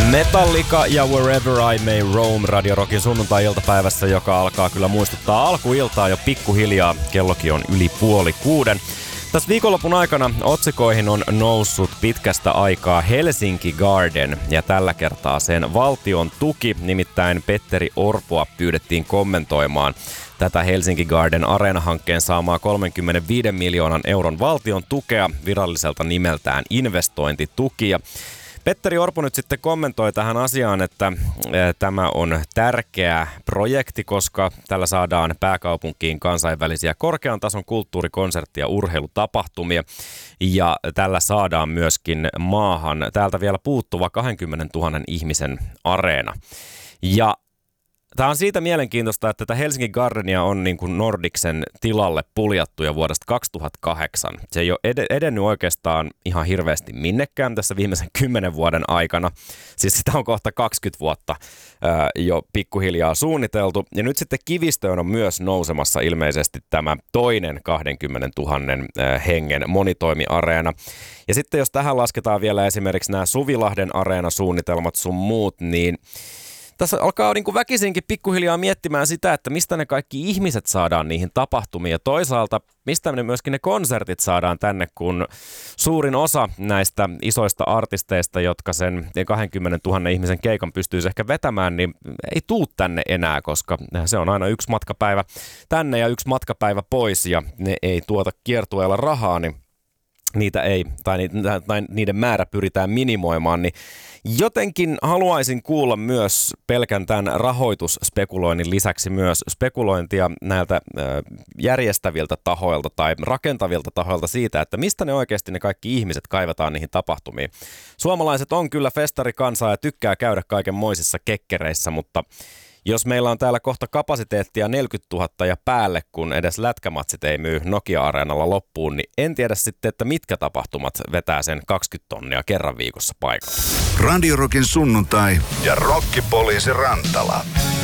Metallica ja Wherever I May Roam Radio Rockin sunnuntai-iltapäivässä, joka alkaa kyllä muistuttaa alkuiltaa jo pikkuhiljaa. Kellokin on yli 5:30. Tässä viikonlopun aikana otsikoihin on noussut pitkästä aikaa Helsinki Garden ja tällä kertaa sen valtion tuki, nimittäin Petteri Orpoa pyydettiin kommentoimaan tätä Helsinki Garden Arena-hankkeen saamaa 35 miljoonan euron valtion tukea viralliselta nimeltään investointituki. Petteri Orpo nyt sitten kommentoi tähän asiaan, että tämä on tärkeä projekti, koska tällä saadaan pääkaupunkiin kansainvälisiä korkean tason kulttuurikonsertti- ja urheilutapahtumia. Ja tällä saadaan myöskin maahan täältä vielä puuttuva 20 000 ihmisen areena. Ja tämä on siitä mielenkiintoista, että tätä Helsingin Gardenia on niin kuin Nordicsen tilalle puljattu jo vuodesta 2008. Se ei ole edennyt oikeastaan ihan hirveästi minnekään tässä viimeisen 10 vuoden aikana. Siis sitä on kohta 20 vuotta jo pikkuhiljaa suunniteltu. Ja nyt sitten kivistöön on myös nousemassa ilmeisesti tämä toinen 20 000 hengen monitoimiareena. Ja sitten jos tähän lasketaan vielä esimerkiksi nämä Suvilahden areenasuunnitelmat sun muut, niin tässä alkaa niin kuin väkisinkin pikkuhiljaa miettimään sitä, että mistä ne kaikki ihmiset saadaan niihin tapahtumiin ja toisaalta mistä ne myöskin ne konsertit saadaan tänne, kun suurin osa näistä isoista artisteista, jotka sen 20 000 ihmisen keikan pystyisi ehkä vetämään, niin ei tuu tänne enää, koska se on aina yksi matkapäivä tänne ja yksi matkapäivä pois ja ne ei tuota kiertueella rahaa, niin niitä ei, tai niiden määrä pyritään minimoimaan, niin jotenkin haluaisin kuulla myös pelkän tämän rahoitusspekuloinnin lisäksi myös spekulointia näiltä järjestäviltä tahoilta tai rakentavilta tahoilta siitä, että mistä ne oikeasti ne kaikki ihmiset kaivataan niihin tapahtumiin. Suomalaiset on kyllä festarikansaa ja tykkää käydä kaikenmoisissa kekkereissä, mutta jos meillä on täällä kohta kapasiteettia 40 000 ja päälle, kun edes lätkämatsit ei myy Nokia-areenalla loppuun, niin en tiedä sitten, että mitkä tapahtumat vetää sen 20 tonnia kerran viikossa paikalla. Radio Rockin sunnuntai ja Rokkipoliisi Rantala.